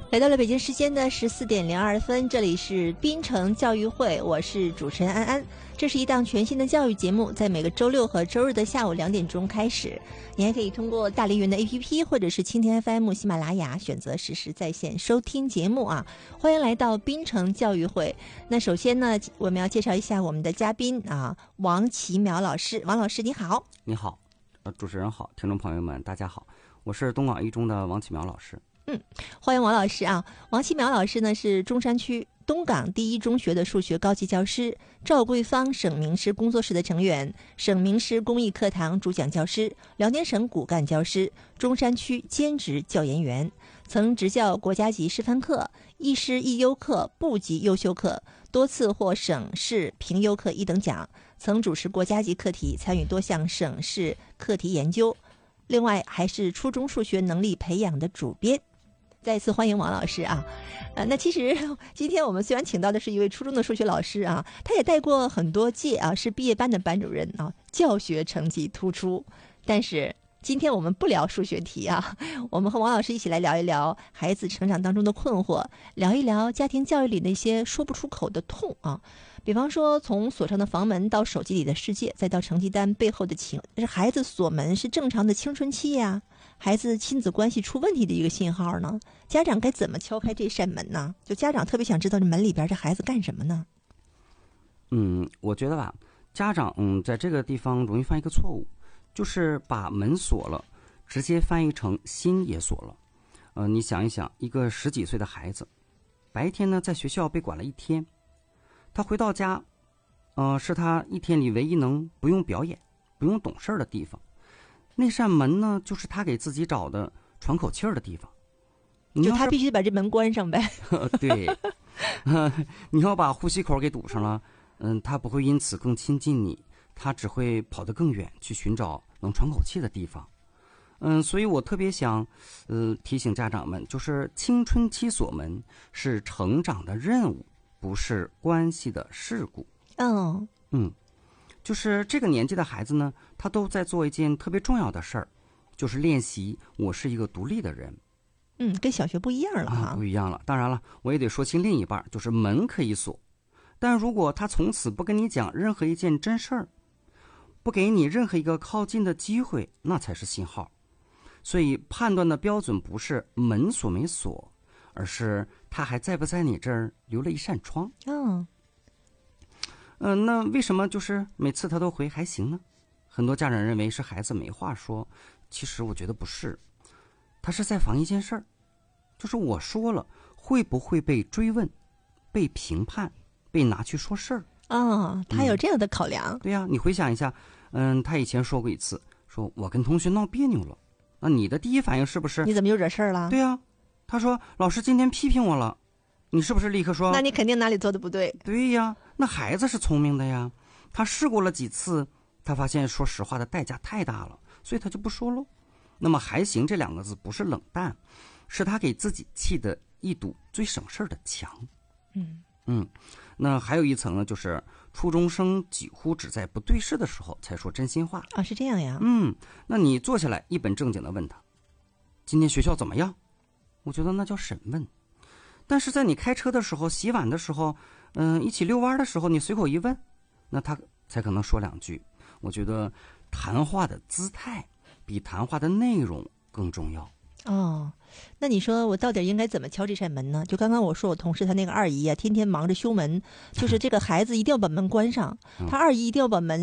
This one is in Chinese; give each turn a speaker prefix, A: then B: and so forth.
A: 来到了北京时间的14:02，这里是滨城教育会，我是主持人安安。这是一档全新的教育节目，在每个周六和周日的下午2点钟开始。你还可以通过大梨园的 APP 或者是蜻蜓 FM、喜马拉雅选择实时在线收听节目啊。欢迎来到滨城教育会。那首先呢，我们要介绍一下我们的嘉宾啊，王启淼老师。王老师你好。
B: 你好，主持人好，听众朋友们大家好，我是东广一中的王启淼老师。
A: 欢迎王老师啊！王启淼老师呢是中山区东港第一中学的数学高级教师，赵桂芳省名师工作室的成员，省名师公益课堂主讲教师，辽宁省骨干教师，中山区兼职教研员，曾执教国家级示范课、一师一优课、部级优秀课，多次获省市评优课1等奖，曾主持国家级课题，参与多项省市课题研究，另外还是初中数学能力培养的主编。再一次欢迎王老师啊！那其实今天我们虽然请到的是一位初中的数学老师啊，他也带过很多届啊，是毕业班的班主任啊，教学成绩突出。但是今天我们不聊数学题啊，我们和王老师一起来聊一聊孩子成长当中的困惑，聊一聊家庭教育里那些说不出口的痛啊。比方说，从锁上的房门到手机里的世界，再到成绩单背后的情，是孩子锁门是正常的青春期呀，孩子亲子关系出问题的一个信号呢？家长该怎么敲开这扇门呢？就家长特别想知道这门里边这孩子干什么呢？
B: 我觉得吧，家长在这个地方容易犯一个错误，就是把门锁了，直接翻译成心也锁了。你想一想，一个10几岁的孩子，白天呢在学校被管了1天，他回到家，是他1天里唯一能不用表演、不用懂事的地方。那扇门呢，就是他给自己找的喘口气儿的地方。
A: 就他必须把这门关上呗。
B: 对，你要把呼吸口给堵上了，他不会因此更亲近你，他只会跑得更远，去寻找能喘口气的地方。所以我特别想，提醒家长们，就是青春期锁门是成长的任务，不是关系的事故。就是这个年纪的孩子呢，他都在做一件特别重要的事儿，就是练习我是一个独立的人。
A: 跟小学不一样了哈。
B: 不一样了。当然了，我也得说清另一半，就是门可以锁，但如果他从此不跟你讲任何一件真事儿，不给你任何一个靠近的机会，那才是信号。所以判断的标准不是门锁没锁，而是他还在不在你这儿留了一扇窗。那为什么就是每次他都回还行呢？很多家长认为是孩子没话说，其实我觉得不是，他是在防一件事儿，就是我说了会不会被追问、被评判、被拿去说事儿。
A: 他有这样的考量。
B: 对呀，你回想一下，他以前说过一次，说我跟同学闹别扭了，那你的第一反应是不是
A: 你怎么又惹事儿了？
B: 对呀，他说老师今天批评我了，你是不是立刻说
A: 那你肯定哪里做的不对？
B: 对呀，那孩子是聪明的呀，他试过了几次，他发现说实话的代价太大了，所以他就不说喽。那么还行这2个字不是冷淡，是他给自己砌的一堵最省事儿的墙。那还有一层呢，就是初中生几乎只在不对视的时候才说真心话。
A: 是这样呀。
B: 那你坐下来一本正经的问他，今天学校怎么样？我觉得那叫审问。但是在你开车的时候、洗碗的时候、一起遛弯的时候，你随口一问，那他才可能说2句。我觉得谈话的姿态比谈话的内容更重要。
A: 那你说我到底应该怎么敲这扇门呢？就刚刚我说我同事他那个二姨啊，天天忙着修门，就是这个孩子一定要把门关上，他二姨一定要把门